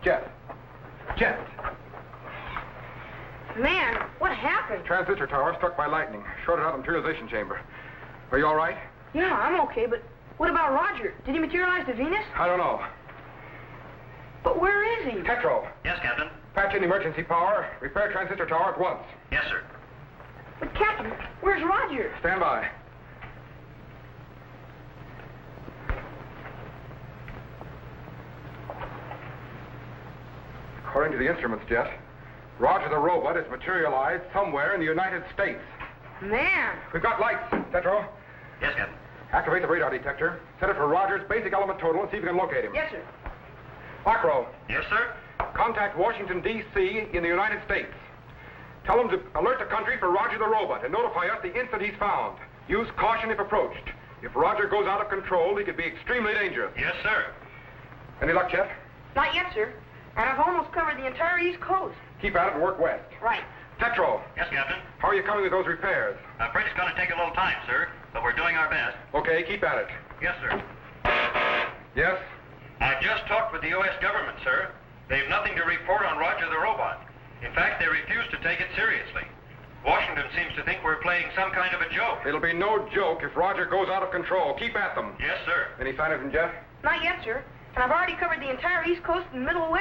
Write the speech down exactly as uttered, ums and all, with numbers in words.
Jet. Jet. Man, what happened? Transistor tower struck by lightning. Shorted out the materialization chamber. Are you all right? Yeah, I'm okay, but what about Roger? Did he materialize to Venus? I don't know. But where is he? Tetro. Yes, Captain. Patch in emergency power. Repair transistor tower at once. Yes, sir. But Captain, where's Roger? Stand by. According to the instruments, Jet, Roger the robot is materialized somewhere in the United States. Man. We've got lights, Tetro. Yes, Captain. Activate the radar detector. Set it for Roger's basic element total and see if you can locate him. Yes, sir. Macro, Yes, sir. contact Washington, D C in the United States. Tell them to alert the country for Roger the robot and notify us the instant he's found. Use caution if approached. If Roger goes out of control, he could be extremely dangerous. Yes, sir. Any luck, Jet? Not yet, sir. And I've almost covered the entire East Coast. Keep at it and work west. Right. Tetro, Yes, Captain. how are you coming with those repairs? I'm afraid it's going to take a little time, sir, but we're doing our best. Okay, keep at it. Yes, sir. Yes? I just talked with the U S government, sir. They've nothing to report on Roger the robot. In fact, they refuse to take it seriously. Washington seems to think we're playing some kind of a joke. It'll be no joke if Roger goes out of control. Keep at them. Yes, sir. Any sign of him, Jeff? Not yet, sir. And I've already covered the entire East Coast and Middle West.